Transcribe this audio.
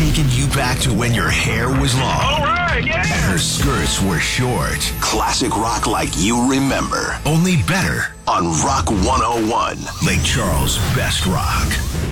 taking you back to when your hair was long. All right, yeah. And her skirts were short. Classic rock like you remember. Only better On Rock 101. Lake Charles' best rock.